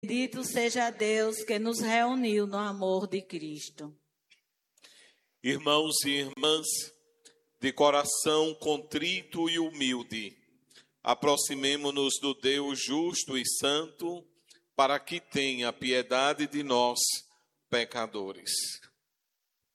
Bendito seja Deus que nos reuniu no amor de Cristo. Irmãos e irmãs, de coração contrito e humilde, aproximemo-nos do Deus justo e santo, para que tenha piedade de nós, pecadores.